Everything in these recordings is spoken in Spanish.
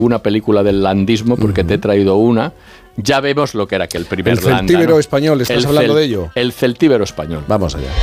una película del landismo, porque te he traído una. Ya vemos lo que era aquel primer Landa. El celtíbero español, ¿estás hablando de ello? El celtíbero español. Vamos allá.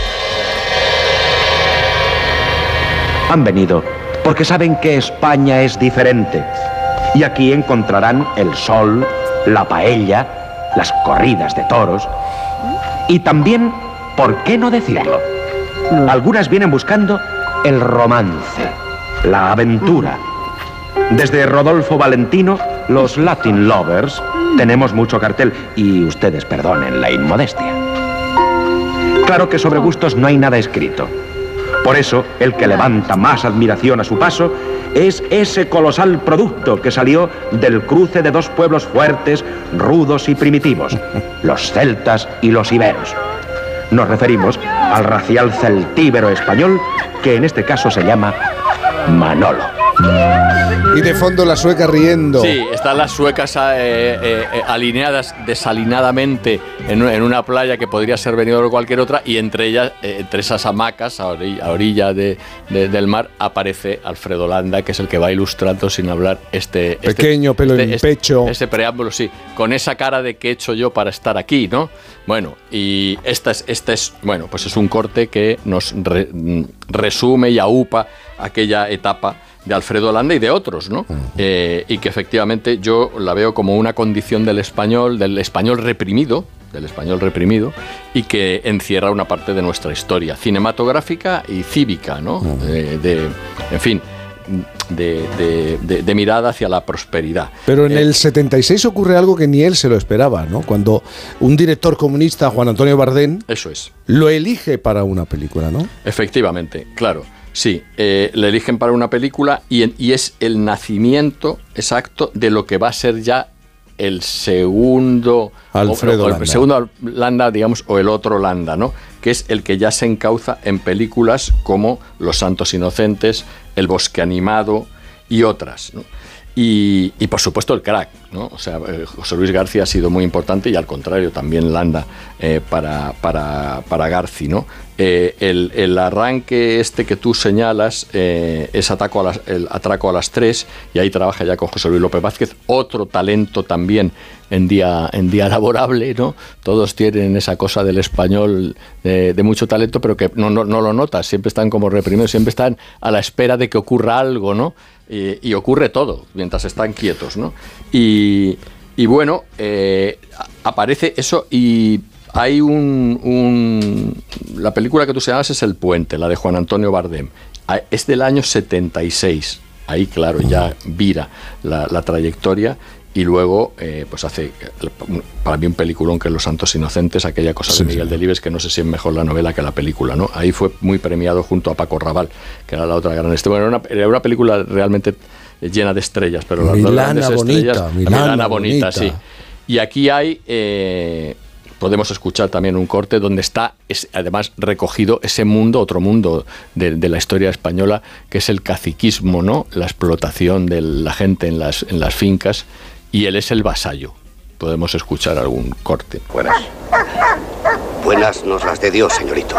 Han venido porque saben que España es diferente. Y aquí encontrarán el sol, la paella, las corridas de toros. Y también, ¿por qué no decirlo? Algunas vienen buscando el romance, la aventura. Desde Rodolfo Valentino, los Latin Lovers, tenemos mucho cartel. Y ustedes perdonen la inmodestia. Claro que sobre gustos no hay nada escrito. Por eso, el que levanta más admiración a su paso es ese colosal producto que salió del cruce de dos pueblos fuertes, rudos y primitivos, los celtas y los iberos. Nos referimos al racial celtíbero español, que en este caso se llama Manolo. Y de fondo la sueca riendo. Sí, están las suecas alineadas desalinadamente en una playa que podría ser Benidorm o cualquier otra, y entre ellas, entre esas hamacas a orilla del mar, aparece Alfredo Landa, que es el que va ilustrando sin hablar pequeño pelo en pecho. Ese preámbulo, sí, con esa cara de qué he hecho yo para estar aquí, ¿no? Bueno, y este es bueno, pues es un corte que nos resume y aupa aquella etapa de Alfredo Landa y de otros, ¿no? Y que efectivamente yo la veo como una condición del español reprimido, y que encierra una parte de nuestra historia cinematográfica y cívica, ¿no? En fin, de mirada hacia la prosperidad. Pero en el 76 ocurre algo que ni él se lo esperaba, ¿no? Cuando un director comunista, Juan Antonio Bardén, eso es, lo elige para una película, ¿no? Efectivamente, claro. Sí, le eligen para una película y es el nacimiento exacto de lo que va a ser ya el segundo Alfredo Landa. El segundo Landa, digamos, o el otro Landa, ¿no? Que es el que ya se encauza en películas como Los Santos Inocentes, El Bosque Animado y otras, ¿no? Y por supuesto el crack, ¿no? O sea, José Luis García ha sido muy importante, y al contrario también Landa para Garci, ¿no? El arranque que tú señalas es el atraco a las 3, y ahí trabaja ya con José Luis López Vázquez, otro talento también en día laborable, ¿no? Todos tienen esa cosa del español de mucho talento, pero que no lo notas, siempre están como reprimidos, siempre están a la espera de que ocurra algo, ¿no? Y ocurre todo mientras están quietos, ¿no? Y bueno, aparece eso, y hay la película que tú señalas es El Puente, la de Juan Antonio Bardem. Es del año 76. Ahí, claro, ya vira la trayectoria, y luego pues hace para mí un peliculón que es Los Santos Inocentes, aquella cosa de Miguel Delibes, que no sé si es mejor la novela que la película, ¿no? Ahí fue muy premiado junto a Paco Rabanne, que era la otra gran estrella. Bueno, era una película realmente llena de estrellas, pero las dos grandes estrellas, Milana Bonita, sí. Y aquí hay podemos escuchar también un corte donde está además recogido ese mundo, otro mundo de la historia española, que es el caciquismo, ¿no? La explotación de la gente en las fincas, y él es el vasallo. Podemos escuchar algún corte. Buenas nos las de Dios, señorito.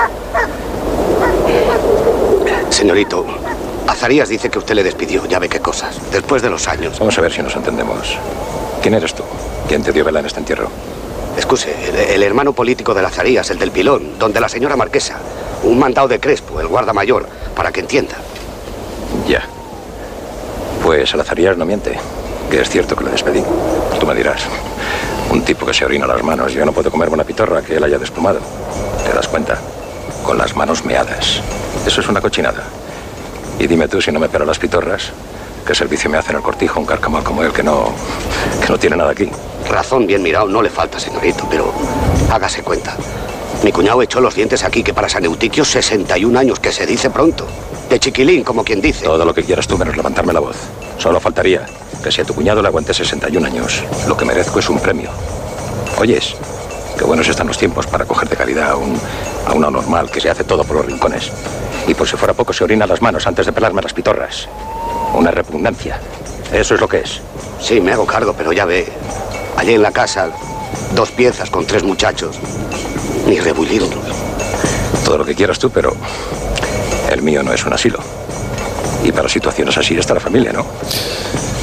Señorito, Azarías dice que usted le despidió, ya ve qué cosas, después de los años. Vamos a ver si nos entendemos. ¿Quién eres tú? ¿Quién te dio vela en este entierro? Excuse, el hermano político de Azarías, el del pilón, donde la señora marquesa. Un mandado de Crespo, el guarda mayor, para que entienda. Ya. Pues el Azarías no miente, que es cierto que le despedí. Tú me dirás, un tipo que se orina las manos, yo no puedo comerme una pitorra que él haya desplumado. ¿Te das cuenta? Con las manos meadas. Eso es una cochinada. Y dime tú, si no me pelo las pitorras, ¿qué servicio me hace en el cortijo un carcamal como él que no tiene nada aquí? Razón bien mirado no le falta, señorito, pero hágase cuenta. Mi cuñado echó los dientes aquí, que para San Eutiquio 61 años, que se dice pronto. De chiquilín, como quien dice. Todo lo que quieras tú, menos levantarme la voz. Solo faltaría que si a tu cuñado le aguante 61 años, lo que merezco es un premio. ¿Oyes? Qué buenos están los tiempos para coger de calidad a una normal que se hace todo por los rincones. Y por si fuera poco, se orina las manos antes de pelarme las pitorras. Una repugnancia. Eso es lo que es. Sí, me hago cargo, pero ya ve. Allí en la casa, 2 piezas con 3 muchachos. Ni rebullirlos. Todo lo que quieras tú, pero el mío no es un asilo. Y para situaciones así está la familia, ¿no?